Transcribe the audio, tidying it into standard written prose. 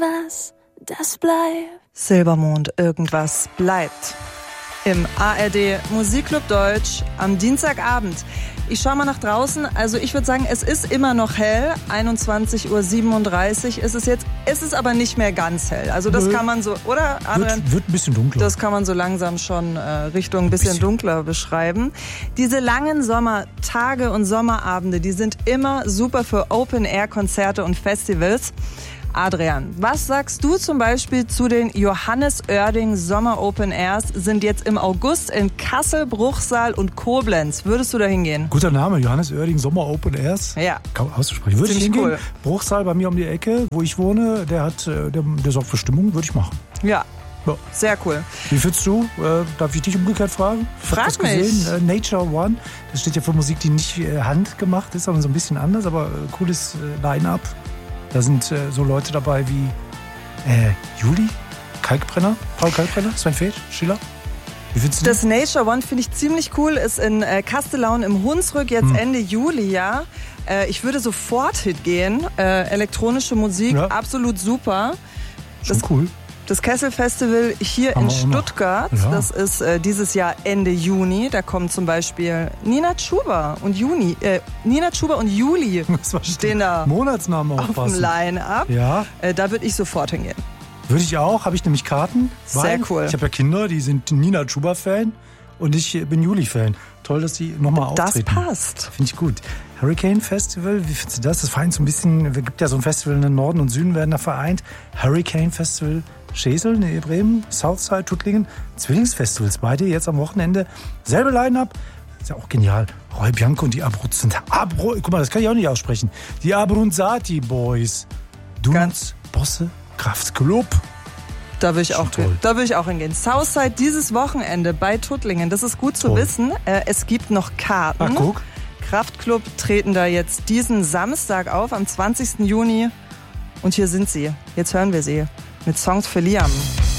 Was, das bleibt. Silbermond, irgendwas bleibt. Im ARD Musikclub Deutsch am Dienstagabend. Ich schaue mal nach draußen. Also ich würde sagen, es ist immer noch hell. 21:37 Uhr ist es jetzt. Es ist aber nicht mehr ganz hell. Also das kann man so, oder? Wird ein bisschen dunkler. Das kann man so langsam schon Richtung ein bisschen dunkler beschreiben. Diese langen Sommertage und Sommerabende, die sind immer super für Open-Air-Konzerte und Festivals. Adrian, was sagst du zum Beispiel zu den Johannes Oerding Sommer Open Airs? Sind jetzt im August in Kassel, Bruchsal und Koblenz. Würdest du da hingehen? Guter Name, Johannes Oerding Sommer Open Airs. Ja. Kaum auszusprechen. Würde ich hingehen. Cool. Bruchsal bei mir um die Ecke, wo ich wohne, der sorgt für Stimmung, würde ich machen. Ja. Ja. Sehr cool. Wie findest du? Darf ich dich umgekehrt fragen? Frag mich. Gesehen? Nature One, das steht ja für Musik, die nicht handgemacht ist, sondern so ein bisschen anders, aber cooles Line-Up. Da sind so Leute dabei wie Juli, Kalkbrenner, Paul Kalkbrenner, Sven Feth, Schiller. Wie findest du das? Nature One finde ich ziemlich cool. Ist in Kastellaun im Hunsrück jetzt Ende Juli, ja. Ich würde sofort hingehen. Elektronische Musik, absolut super. Schon cool. Das Kessel Festival hier in Stuttgart, das ist dieses Jahr Ende Juni. Da kommen zum Beispiel Nina Chuba und Juli stehen da Monatsnamen auf dem Line-Up. Ja. Da würde ich sofort hingehen. Würde ich auch, habe ich nämlich Karten. Sehr cool. Ich habe ja Kinder, die sind Nina Chuba-Fan und ich bin Juli-Fan. Toll, dass die nochmal auftreten. Das passt. Finde ich gut. Hurricane Festival, wie findest du das? Das vereint so ein bisschen, es gibt ja so ein Festival in den Norden und Süden werden da vereint. Hurricane Festival Schesel, Bremen, Southside, Tuttlingen, Zwillingsfestivals, beide jetzt am Wochenende. Selbe Line-Up, ist ja auch genial. Roy Bianco und die guck mal, das kann ich auch nicht aussprechen. Die Abruzzati Boys. Duns, Bosse, Kraftklub. Da will ich auch hingehen. Southside dieses Wochenende bei Tuttlingen, das ist gut zu wissen. Es gibt noch Karten. Ach, guck. Kraftklub treten da jetzt diesen Samstag auf, am 20. Juni. Und hier sind sie. Jetzt hören wir sie. Mit Songs für Liam.